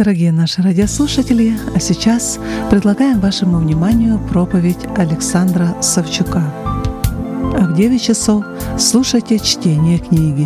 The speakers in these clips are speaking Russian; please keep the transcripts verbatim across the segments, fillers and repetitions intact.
Дорогие наши радиослушатели, а сейчас предлагаем вашему вниманию проповедь Александра Савчука. А в девять часов слушайте чтение книги.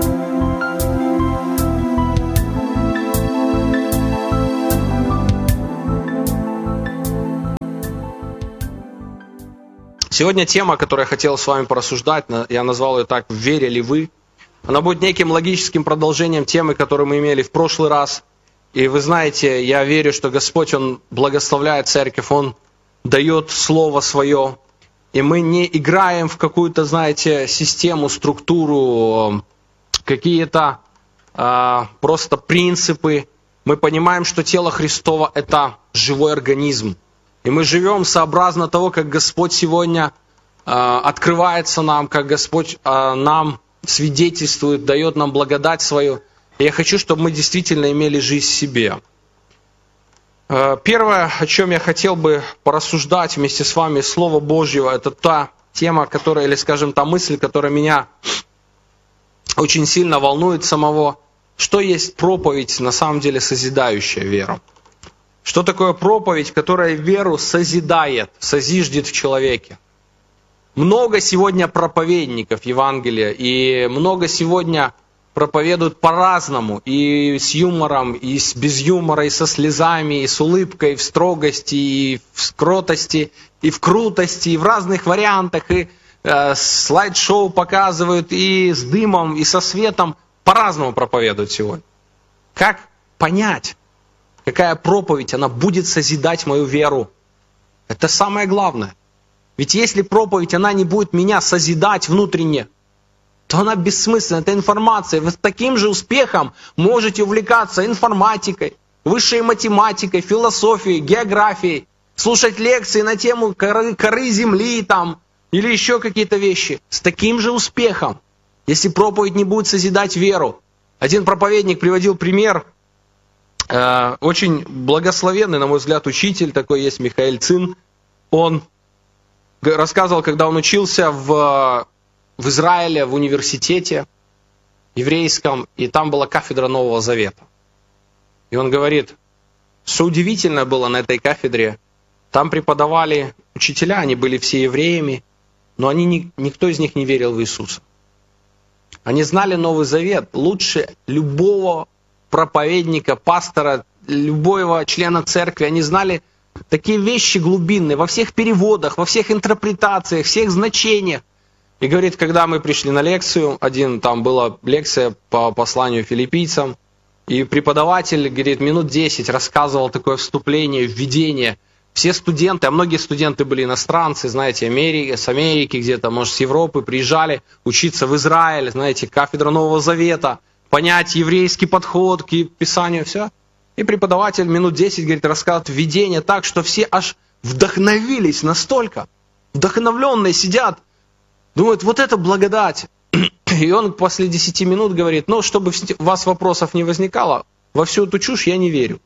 Сегодня тема, которую я хотел с вами порассуждать, я назвал ее так: «Верили ли вы?». Она будет неким логическим продолжением темы, которую мы имели в прошлый раз. И вы знаете, я верю, что Господь, Он благословляет церковь, Он дает Слово Свое. И мы не играем в какую-то, знаете, систему, структуру, какие-то э, просто принципы. Мы понимаем, что тело Христово – это живой организм. И мы живем сообразно того, как Господь сегодня э, открывается нам, как Господь э, нам свидетельствует, дает нам благодать свою. И я хочу, чтобы мы действительно имели жизнь в себе. Первое, о чем я хотел бы порассуждать вместе с вами, Слово Божьего, это та тема, которая, или, скажем, та мысль, которая меня очень сильно волнует самого. Что есть проповедь, на самом деле, созидающая веру? Что такое проповедь, которая веру созидает, созиждет в человеке? Много сегодня проповедников Евангелия, и много сегодня проповедуют по-разному, и с юмором, и с без юмора, и со слезами, и с улыбкой, и в строгости, и в кротости, и в крутости, и в разных вариантах, и э, слайд-шоу показывают, и с дымом, и со светом, по-разному проповедуют сегодня. Как понять, какая проповедь, она будет созидать мою веру? Это самое главное. Ведь если проповедь, она не будет меня созидать внутренне, то она бессмысленна, это информация. Вы с таким же успехом можете увлекаться информатикой, высшей математикой, философией, географией, слушать лекции на тему коры, коры земли там, или еще какие-то вещи. С таким же успехом, если проповедь не будет созидать веру. Один проповедник приводил пример, э, очень благословенный, на мой взгляд, учитель, такой есть Михаил Цин. Он рассказывал, когда он учился в... в Израиле, в университете еврейском, и там была кафедра Нового Завета. И он говорит, что удивительно было на этой кафедре, там преподавали учителя, они были все евреями, но они не, никто из них не верил в Иисуса. Они знали Новый Завет лучше любого проповедника, пастора, любого члена церкви. Они знали такие вещи глубинные во всех переводах, во всех интерпретациях, всех значениях. И говорит, когда мы пришли на лекцию, один, там была лекция по посланию филиппийцам, и преподаватель, говорит, минут десять рассказывал такое вступление, введение. Все студенты, а многие студенты были иностранцы, знаете, Америки, с Америки где-то, может, с Европы, приезжали учиться в Израиль, знаете, кафедра Нового Завета, понять еврейский подход к Писанию, все. И преподаватель минут десять, говорит, рассказывает введение так, что все аж вдохновились настолько, вдохновленные сидят, думают, вот это благодать. И он после десяти минут говорит, ну, чтобы у вас вопросов не возникало, во всю эту чушь я не верю.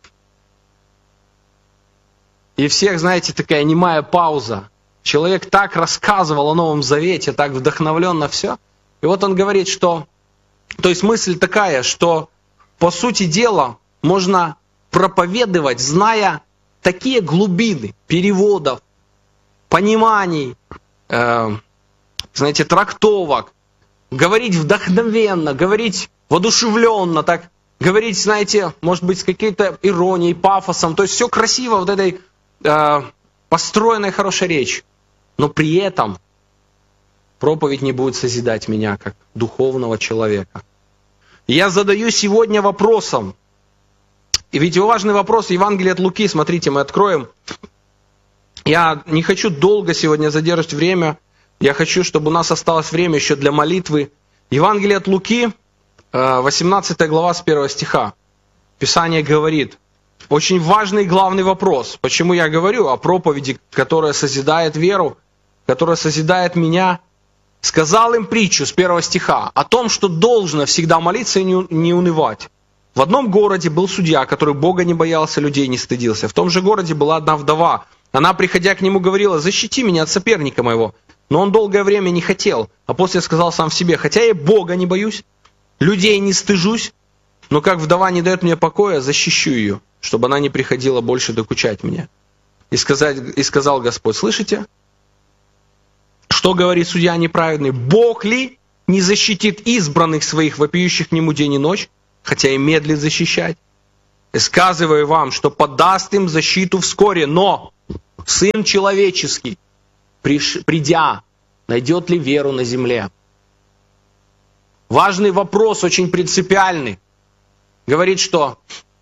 И всех, знаете, такая немая пауза. Человек так рассказывал о Новом Завете, так вдохновленно все. И вот он говорит, что... То есть мысль такая, что по сути дела можно проповедовать, зная такие глубины переводов, пониманий, э, знаете, трактовок, говорить вдохновенно, говорить воодушевленно, так говорить, знаете, может быть, с какой-то иронией, пафосом, то есть все красиво, вот этой э, построенной хорошей речью. Но при этом проповедь не будет созидать меня как духовного человека. И я задаю сегодня вопросом, и ведь важный вопрос, Евангелие от Луки, смотрите, мы откроем. Я не хочу долго сегодня задерживать время, я хочу, чтобы у нас осталось время еще для молитвы. Евангелие от Луки, восемнадцатая глава, с первого стиха. Писание говорит, очень важный и главный вопрос. Почему я говорю о проповеди, которая созидает веру, которая созидает меня? Сказал им притчу с первого стиха о том, что должно всегда молиться и не унывать. В одном городе был судья, который Бога не боялся, людей не стыдился. В том же городе была одна вдова. Она, приходя к нему, говорила, защити меня от соперника моего. Но он долгое время не хотел, а после сказал сам в себе, хотя я Бога не боюсь, людей не стыжусь, Но как вдова не дает мне покоя, защищу ее, чтобы она не приходила больше докучать мне. И, сказать, и сказал Господь, слышите? Что говорит судья неправедный? Бог ли не защитит избранных своих, вопиющих к нему день и ночь, хотя и медлит защищать? И сказываю вам, что подаст им защиту вскоре, но Сын Человеческий, придя, найдет ли веру на земле? Важный вопрос, очень принципиальный. Говорит, что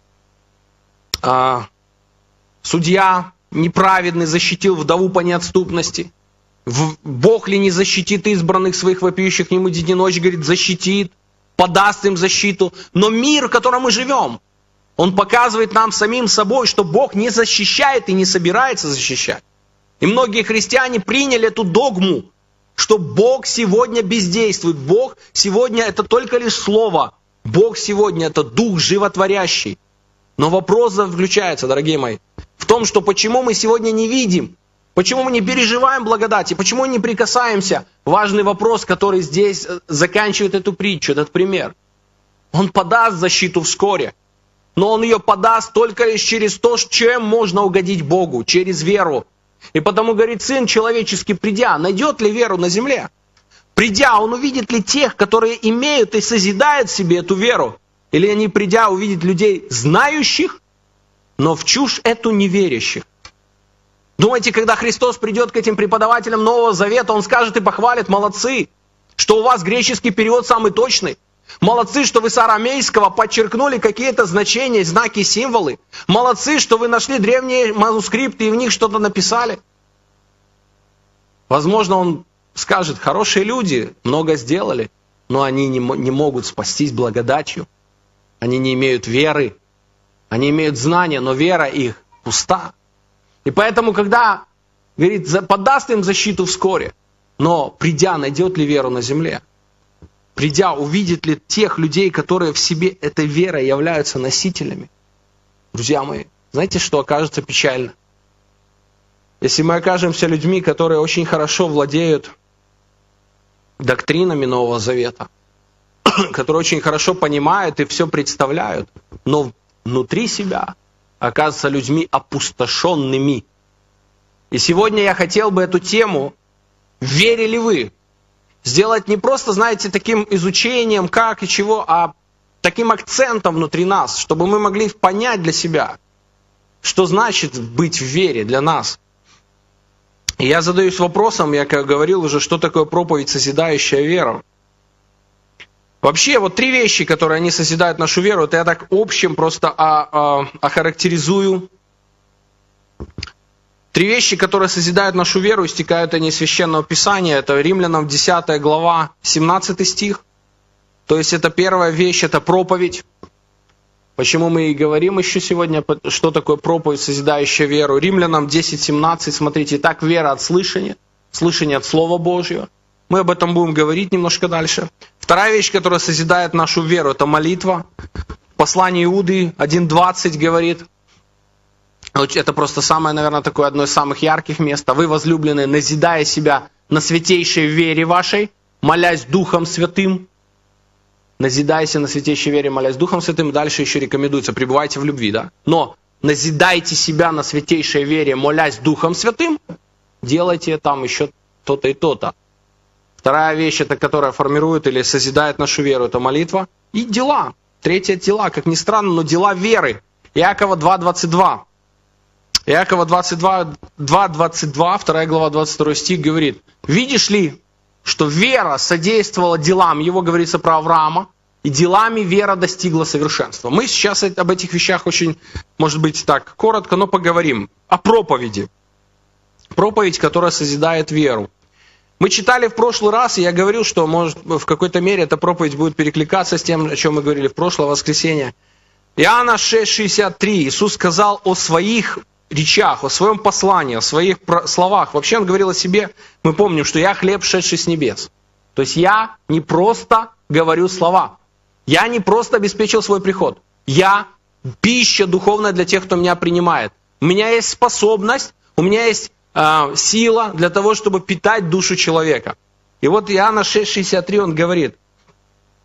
э, судья неправедный защитил вдову по неотступности. Бог ли не защитит избранных своих, вопиющих к нему день и ночь, говорит, защитит, подаст им защиту. Но мир, в котором мы живем, он показывает нам самим собой, что Бог не защищает и не собирается защищать. И многие христиане приняли эту догму, что Бог сегодня бездействует. Бог сегодня это только лишь слово. Бог сегодня это Дух животворящий. Но вопрос заключается, дорогие мои, в том, что почему мы сегодня не видим, почему мы не переживаем благодати, почему не прикасаемся. Важный вопрос, который здесь заканчивает эту притчу, этот пример. Он подаст защиту вскоре, но Он ее подаст только лишь через то, чем можно угодить Богу, через веру. И потому, говорит, Сын Человеческий, придя, найдет ли веру на земле? Придя, Он увидит ли тех, которые имеют и созидают себе эту веру? Или они, придя, увидят людей, знающих, но в чушь эту неверящих? Думаете, когда Христос придет к этим преподавателям Нового Завета, Он скажет и похвалит, молодцы, что у вас греческий перевод самый точный. Молодцы, что вы с арамейского подчеркнули какие-то значения, знаки, символы. Молодцы, что вы нашли древние манускрипты и в них что-то написали. Возможно, Он скажет, хорошие люди много сделали, но они не, не могут спастись благодатью. Они не имеют веры, они имеют знания, но вера их пуста. И поэтому, когда, говорит, подаст им защиту вскоре, но придя, найдет ли веру на земле? Придя, увидит ли тех людей, которые в себе этой верой являются носителями? Друзья мои, знаете, что окажется печально? Если мы окажемся людьми, которые очень хорошо владеют доктринами Нового Завета, которые очень хорошо понимают и все представляют, но внутри себя оказываются людьми опустошенными. И сегодня я хотел бы эту тему «Верили вы?» сделать не просто, знаете, таким изучением, как и чего, а таким акцентом внутри нас, чтобы мы могли понять для себя, что значит быть в вере для нас. И я задаюсь вопросом, я как говорил уже, что такое проповедь, созидающая веру. Вообще, вот три вещи, которые они созидают нашу веру, это я так общем просто охарактеризую. Три вещи, которые созидают нашу веру, истекают они из Священного Писания. Это Римлянам десятая глава, семнадцатый стих. То есть это первая вещь, это проповедь. Почему мы и говорим еще сегодня, что такое проповедь, созидающая веру. Римлянам десять семнадцать, смотрите, итак, вера от слышания, слышание от Слова Божьего. Мы об этом будем говорить немножко дальше. Вторая вещь, которая созидает нашу веру, это молитва. Послание Иуды один двадцать говорит, это просто самое, наверное, такое одно из самых ярких мест. «Вы, возлюбленные, назидая себя на святейшей вере вашей, молясь Духом Святым». Назидайся на святейшей вере, молясь Духом Святым. Дальше еще рекомендуется, пребывайте в любви, да? Но назидайте себя на святейшей вере, молясь Духом Святым, делайте там еще то-то и то-то. Вторая вещь, это, которая формирует или созидает нашу веру, это молитва. И дела. Третья дела, как ни странно, но дела веры. Иакова два двадцать два. Иакова двадцать два, два двадцать два, вторая глава, двадцать второй стих говорит, видишь ли, что вера содействовала делам, его говорится про Авраама, и делами вера достигла совершенства. Мы сейчас об этих вещах очень, может быть, так коротко, но поговорим о проповеди. Проповедь, которая созидает веру. Мы читали в прошлый раз, и я говорил, что, может, в какой-то мере эта проповедь будет перекликаться с тем, о чем мы говорили в прошлое воскресенье. Иоанна шесть шестьдесят три. Иисус сказал о своих речах, о своем послании, о своих словах. Вообще Он говорил о себе, мы помним, что я хлеб, шедший с небес. То есть я не просто говорю слова. Я не просто обеспечил свой приход. Я пища духовная для тех, кто меня принимает. У меня есть способность, у меня есть э, сила для того, чтобы питать душу человека. И вот Иоанна шесть шестьдесят три, он говорит,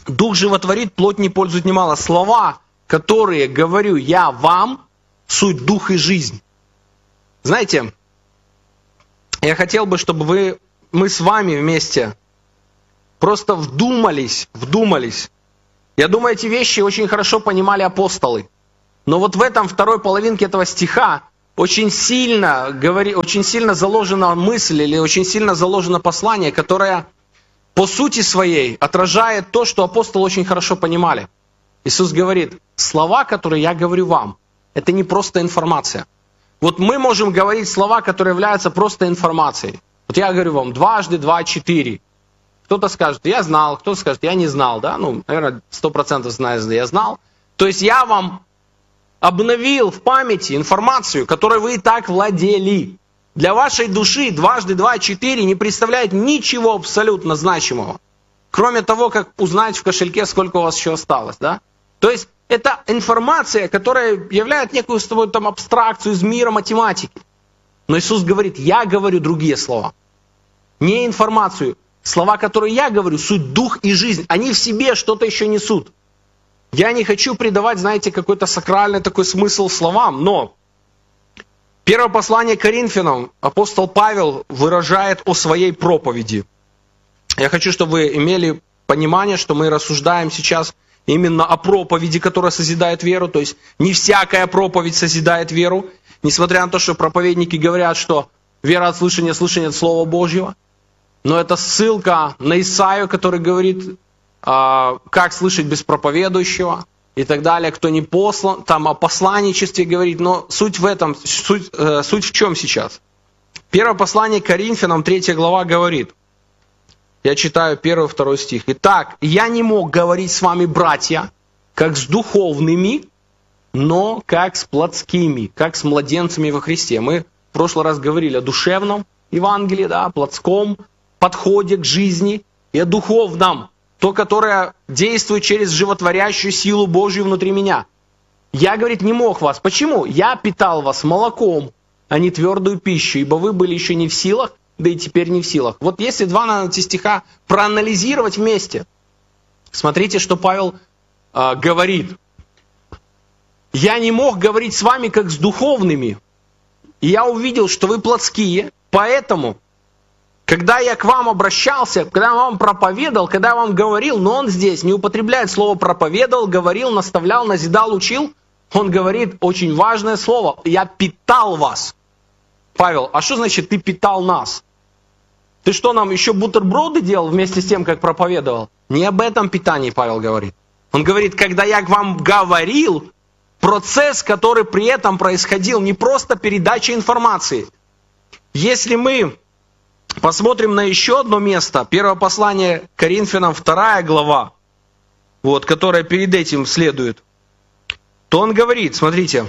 Дух животворит, плоть не пользует немало. Слова, которые говорю я вам, суть дух и жизнь. Знаете, я хотел бы, чтобы вы, мы с вами вместе просто вдумались, вдумались. Я думаю, эти вещи очень хорошо понимали апостолы. Но вот в этом второй половинке этого стиха очень сильно, говори, очень сильно заложена мысль или очень сильно заложено послание, которое по сути своей отражает то, что апостолы очень хорошо понимали. Иисус говорит, слова, которые я говорю вам, это не просто информация. Вот мы можем говорить слова, которые являются просто информацией. Вот я говорю вам, дважды два, четыре. Кто-то скажет, я знал, кто-то скажет, я не знал. Да? Ну, наверное, сто процентов знает, я знал. То есть я вам обновил в памяти информацию, которой вы и так владели. Для вашей души дважды два, четыре не представляет ничего абсолютно значимого. Кроме того, как узнать в кошельке, сколько у вас еще осталось. Да? То есть это информация, которая является некую с тобой там абстракцию из мира математики. Но Иисус говорит, я говорю другие слова. Не информацию. Слова, которые я говорю, суть дух и жизнь. Они в себе что-то еще несут. Я не хочу придавать, знаете, какой-то сакральный такой смысл словам, но первое послание Коринфянам апостол Павел выражает о своей проповеди. Я хочу, чтобы вы имели понимание, что мы рассуждаем сейчас именно о проповеди, которая созидает веру. То есть не всякая проповедь созидает веру, несмотря на то, что проповедники говорят, что вера от слышания, слышание от Слова Божьего. Но это ссылка на Исаию, который говорит, э, как слышать без проповедующего и так далее, кто не послан, там о посланничестве говорит, но суть в этом, суть, э, суть в чем сейчас? Первое послание к Коринфянам, третья глава говорит, я читаю первый, второй стих. Итак, я не мог говорить с вами, братья, как с духовными, но как с плотскими, как с младенцами во Христе. Мы в прошлый раз говорили о душевном Евангелии, да, о плотском подходе к жизни и о духовном, то, которое действует через животворящую силу Божью внутри меня. Я, говорит, не мог вас. Почему? Я питал вас молоком, а не твердую пищу, ибо вы были еще не в силах, да и теперь не в силах. Вот если два на эти стиха проанализировать вместе, смотрите, что Павел э, говорит. Я не мог говорить с вами, как с духовными. И я увидел, что вы плотские, поэтому... Когда я к вам обращался, когда я вам проповедовал, когда я вам говорил, но он здесь не употребляет слово проповедовал, говорил, наставлял, назидал, учил. Он говорит очень важное слово. Я питал вас. Павел, а что значит ты питал нас? Ты что, нам еще бутерброды делал вместе с тем, как проповедовал? Не об этом питании Павел говорит. Он говорит, когда я к вам говорил, процесс, который при этом происходил, не просто передача информации. Если мы... посмотрим на еще одно место. Первое послание Коринфянам, вторая глава, вот, которая перед этим следует. То он говорит, смотрите,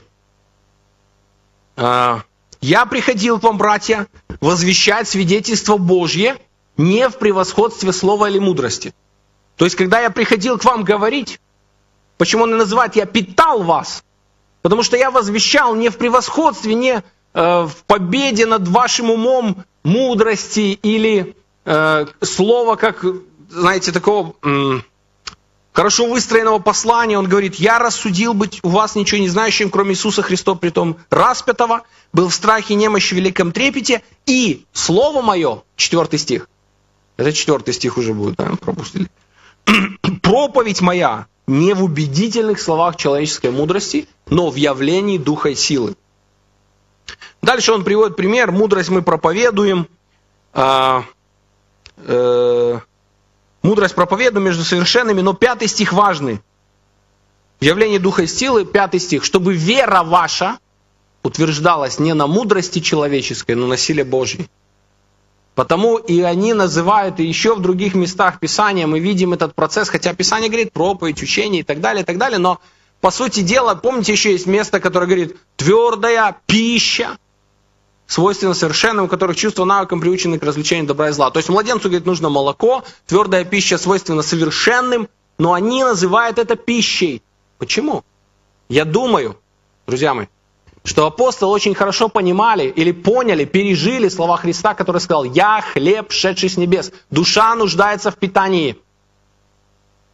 «Я приходил к вам, братья, возвещать свидетельство Божье не в превосходстве слова или мудрости». То есть, когда я приходил к вам говорить, почему он и называет «я питал вас», потому что я возвещал не в превосходстве, не в победе над вашим умом, мудрости или э, слова, как, знаете, такого э, хорошо выстроенного послания. Он говорит, я рассудил быть у вас ничего не знающим, кроме Иисуса Христа, притом распятого, был в страхе, немощи, в великом трепете, и слово мое, четвертый стих, это четвертый стих уже будет, да, пропустили, проповедь моя не в убедительных словах человеческой мудрости, но в явлении духа и силы. Дальше он приводит пример, мудрость мы проповедуем, э, э, мудрость проповедуем между совершенными, но пятый стих важный. В явлении духа и силы, пятый стих, чтобы вера ваша утверждалась не на мудрости человеческой, но на силе Божьей. Потому и они называют, и еще в других местах Писания мы видим этот процесс, хотя Писание говорит проповедь, учение и так далее, и так далее, но по сути дела, помните, еще есть место, которое говорит твердая пища, свойственно совершенным, у которых чувства навыкам приучены к развлечению добра и зла. То есть младенцу, говорит, нужно молоко, твердая пища свойственна совершенным, но они называют это пищей. Почему? Я думаю, друзья мои, что апостолы очень хорошо понимали или поняли, пережили слова Христа, который сказал, «Я хлеб, шедший с небес». Душа нуждается в питании.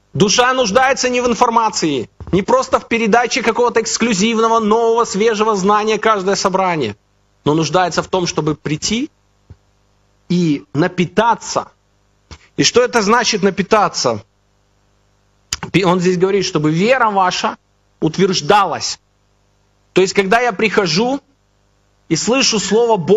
Душа нуждается не в информации, не просто в передаче какого-то эксклюзивного, нового, свежего знания каждое собрание, но нуждается в том, чтобы прийти и напитаться. И что это значит напитаться? Он здесь говорит, чтобы вера ваша утверждалась. То есть, когда я прихожу и слышу Слово Божье,